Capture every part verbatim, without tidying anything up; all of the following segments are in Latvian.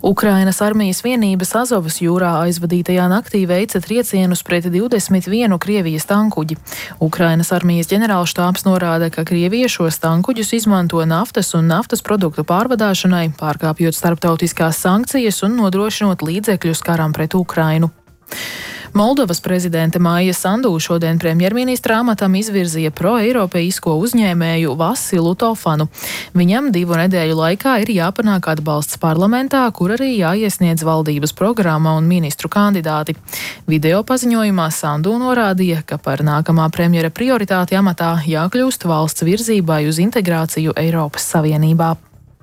Ukrainas armijas vienības Azovas jūrā aizvadītajā naktī veica triecienus pret divdesmit vienu Krievijas tankuģi. Ukrainas armijas ģenerālštābs norāda, ka Krievija šos tankuģus izmanto naftas un naftas produktu pārvadāšanai, pārkāpjot starptautiskās sankcijas un nodrošinot līdzekļus karam pret Ukrainu. Moldovas prezidente Maija Sandu šodien premjerministra amatam izvirzīja pro-eiropeisko uzņēmēju Vasilu Tofanu. Viņam divu nedēļu laikā ir jāpanāk atbalsts parlamentā, kur arī jāiesniedz valdības programma un ministru kandidāti. Video paziņojumā Sandu norādīja, ka par nākamā premjera prioritāti amatā jākļūst valsts virzībai uz integrāciju Eiropas Savienībā.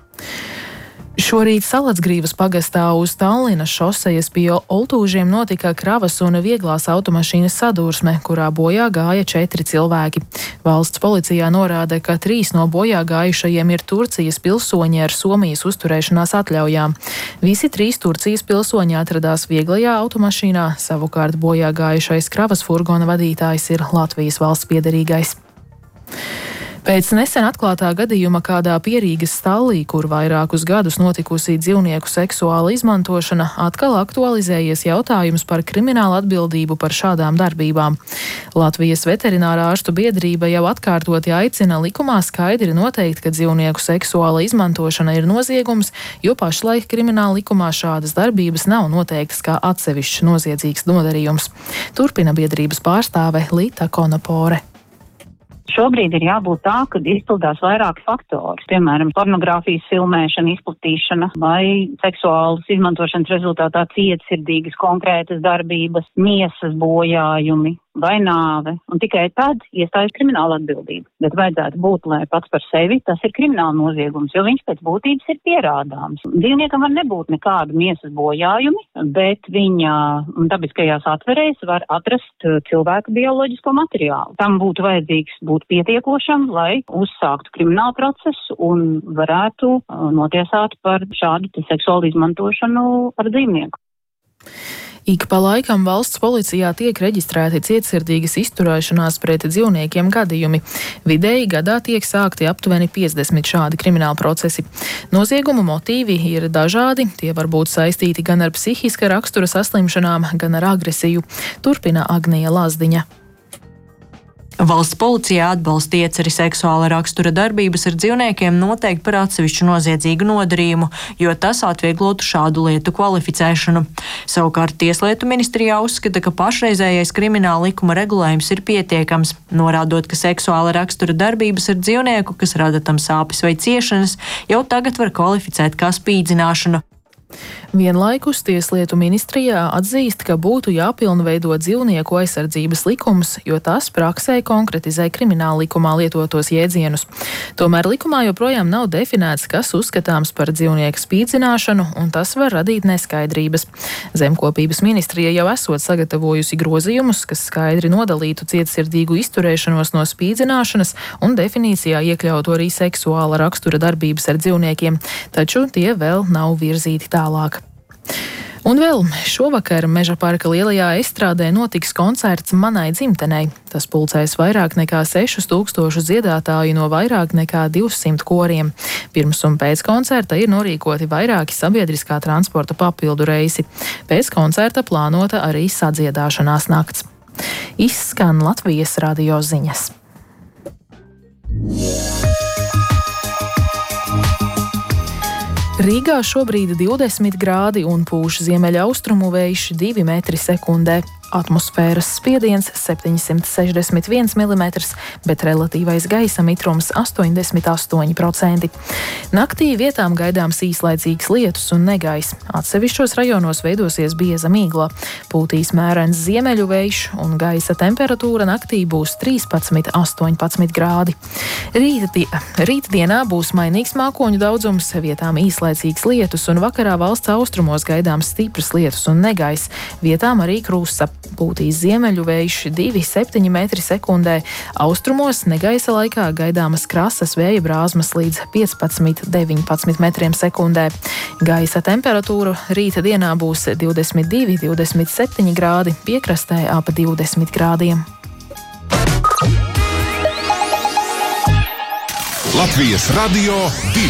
Šorīt Salacgrīvas pagastā uz Tallinas šosejas pie Oltūžiem notika kravas un vieglās automašīnas sadursme, kurā bojā gāja četri cilvēki. Valsts policijā norāda, ka trīs no bojā gājušajiem ir Turcijas pilsoņi ar Somijas uzturēšanās atļaujām. Visi trīs Turcijas pilsoņi atradās vieglajā automašīnā, savukārt bojā gājušais kravas furgona vadītājs ir Latvijas valsts piederīgais. Pēc nesen atklātā gadījuma kādā Pierīgas stallī, kur vairākus gadus notikusi dzīvnieku seksuāla izmantošana, atkal aktualizējies jautājums par kriminālu atbildību par šādām darbībām. Latvijas veterinārā ārstu biedrība jau atkārtoti aicina likumā skaidri noteikt, ka dzīvnieku seksuāla izmantošana ir noziegums, jo pašlaik krimināla likumā šādas darbības nav noteiktas kā atsevišķs noziedzīgs nodarījums. Turpina biedrības pārstāve Līta Konopore. Šobrīd ir jābūt tā, ka izpildās vairāki faktori, piemēram, pornogrāfijas filmēšana, izplatīšana vai seksuālas izmantošanas rezultātā cietsirdīgas konkrētas darbības, miesas bojājumi vai nāve, un tikai tad iestājas krimināla atbildība. Bet vajadzētu būt, lai pats par sevi tas ir krimināla noziegums, jo viņš pēc būtības ir pierādāms. Dzīvniekam var nebūt nekādu miesas bojājumi, bet viņa dabiskajās atverēs var atrast cilvēka bioloģisko materiālu. Tam būtu vajadzīgs būt pietiekošam, lai uzsāktu kriminālu procesu un varētu notiesāt par šādu seksuālu izmantošanu par dzīvnieku. Ik pa laikam valsts policijā tiek reģistrēti cietsirdīgas izturēšanās pret dzīvniekiem gadījumi. Vidēji gadā tiek sākti aptuveni piecdesmit šādi krimināli procesi. Noziegumu motīvi ir dažādi, tie var būt saistīti gan ar psihiska rakstura saslimšanām, gan ar agresiju. Turpina Agnija Lazdiņa. Valsts policijā atbalsta ieceri seksuāla rakstura darbības ar dzīvniekiem noteikti par atsevišķu noziedzīgu nodarījumu, jo tas atvieglotu šādu lietu kvalificēšanu. Savukārt Tieslietu ministrijā uzskata, ka pašreizējais krimināla likuma regulējums ir pietiekams, norādot, ka seksuāla rakstura darbības ar dzīvnieku, kas rada tam sāpes vai ciešanas, jau tagad var kvalificēt kā spīdzināšanu. Vienlaikus Tieslietu ministrijā atzīst, ka būtu jāpilnveido dzīvnieku aizsardzības likums, jo tas praksē konkretizē krimināla likumā lietotos jēdzienus. Tomēr likumā joprojām nav definēts, kas uzskatāms par dzīvnieku spīdzināšanu, un tas var radīt neskaidrības. Zemkopības ministrija jau esot sagatavojusi grozījumus, kas skaidri nodalītu cietsirdīgu izturēšanos no spīdzināšanas un definīcijā iekļautu arī seksuāla rakstura darbības ar dzīvniekiem, taču tie vēl nav virzīti tālāk. Un vēl šovakar Meža parka lielajā estrādē notiks koncerts Manai dzimtenei. Tas pulcēs vairāk nekā sešus tūkstošus dziedātāju no vairāk nekā divsimt koriem. Pirms un pēc koncerta ir norīkoti vairāki sabiedriskā transporta papildu reisi. Pēc koncerta plānota arī sadziedāšanās nakts. Izskan Latvijas radio ziņas. Rīgā šobrīd divdesmit grādi un pūš ziemeļaustrumu vējš divi metri sekundē. Atmosfēras spiediens septiņsimt sešdesmit viens milimetrs, bet relatīvais gaisa mitrums astoņdesmit astoņi procenti. Naktī vietām gaidāms īslaicīgs lietus un negaiss. Atsevišķos rajonos veidosies bieza mīgla. Pūtīs mērens ziemeļu vējš un gaisa temperatūra naktī būs trīspadsmit astoņpadsmit grādi. Rīta, rīta dienā būs mainīgs mākoņu daudzums, vietām īslaicīgs lietus un vakarā valsts austrumos gaidāms stiprs lietus un negaiss. Vietām arī krusta. Pūtīs ziemeļu vējš divi septiņi metri sekundē, austrumos negaisa laikā gaidāmas krasas vēja brāzmas līdz piecpadsmit deviņpadsmit metriem sekundē. Gaisa temperatūra rīta dienā būs divdesmit divi divdesmit septiņi grādi, piekrastē ap divdesmit grādiem. Latvijas radio divi.